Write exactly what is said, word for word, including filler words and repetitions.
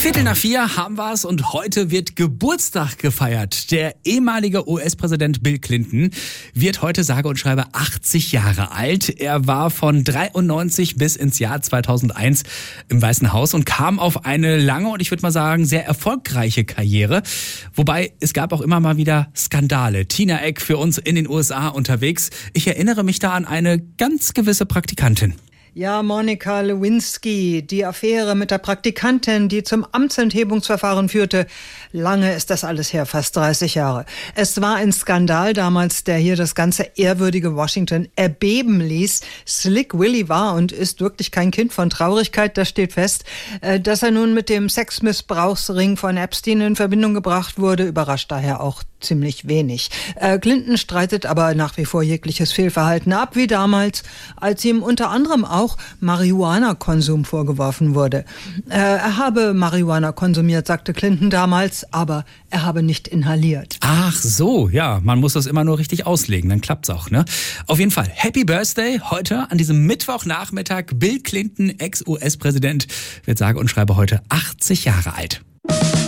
Viertel nach vier haben wir es und heute wird Geburtstag gefeiert. Der ehemalige U S-Präsident Bill Clinton wird heute sage und schreibe achtzig Jahre alt. Er war von dreiundneunzig bis ins Jahr zweitausendeins im Weißen Haus und kam auf eine lange und ich würde mal sagen sehr erfolgreiche Karriere. Wobei es gab auch immer mal wieder Skandale. Tina Eck für uns in den U S A unterwegs. Ich erinnere mich da an eine ganz gewisse Praktikantin. Ja, Monica Lewinsky, die Affäre mit der Praktikantin, die zum Amtsenthebungsverfahren führte. Lange ist das alles her, fast dreißig Jahre. Es war ein Skandal damals, der hier das ganze ehrwürdige Washington erbeben ließ. Slick Willy war und ist wirklich kein Kind von Traurigkeit, das steht fest. Dass er nun mit dem Sexmissbrauchsring von Epstein in Verbindung gebracht wurde, überrascht daher auch ziemlich wenig. Clinton streitet aber nach wie vor jegliches Fehlverhalten ab, wie damals, als ihm unter anderem auch Marihuana-Konsum vorgeworfen wurde. Äh, er habe Marihuana konsumiert, sagte Clinton damals, aber er habe nicht inhaliert. Ach so, ja, man muss das immer nur richtig auslegen, dann klappt's auch, ne? Auf jeden Fall, Happy Birthday heute an diesem Mittwochnachmittag. Bill Clinton, Ex-U S-Präsident, wird sage und schreibe heute achtzig Jahre alt.